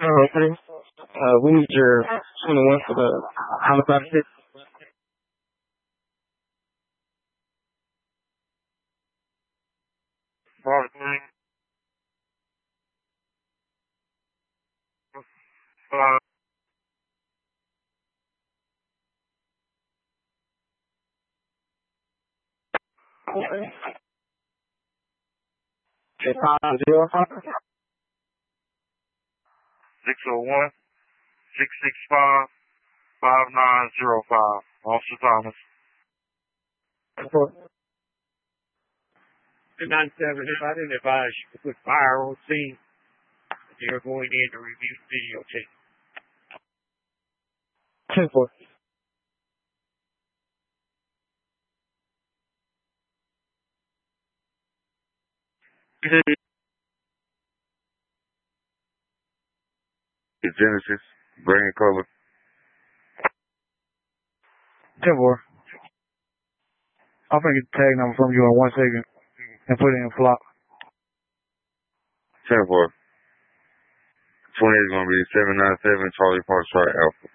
Okay. We need your 21 for the homicide hit. 601 665 5905. Officer Thomas. 297, if I didn't advise you to put fire on scene, you're going in to review videotape. 10-4. Genesis, brand color. 10-4. I'm gonna get the tag number from you in 1 second and put it in flop. 10-4. 20 is going to be 797 Charlie Park Strike Alpha.